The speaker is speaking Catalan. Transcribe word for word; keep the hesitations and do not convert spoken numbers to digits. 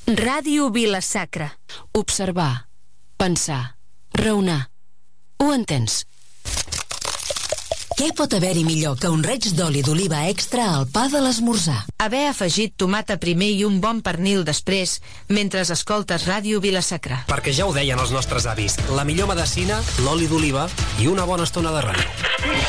Ràdio Vila-sacra. Observar, pensar, raonar. Ho entens? Què pot haver-hi millor que un reig d'oli d'oliva extra al pa de l'esmorzar? Haver afegit tomata primer i un bon pernil després mentre escoltes Ràdio Vila-sacra. Perquè ja ho deien els nostres avis, la millor medecina, l'oli d'oliva i una bona estona de ràdio.